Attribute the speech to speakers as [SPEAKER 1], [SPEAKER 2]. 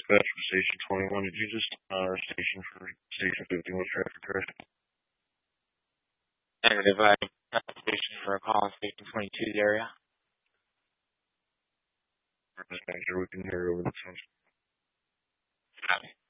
[SPEAKER 1] dispatch for Station 21. Did you just station for Station 15 with traffic crash?
[SPEAKER 2] Negative. I have a station for a call in Station 22's area.
[SPEAKER 1] Just make sure we can hear over the phone.
[SPEAKER 2] Copy.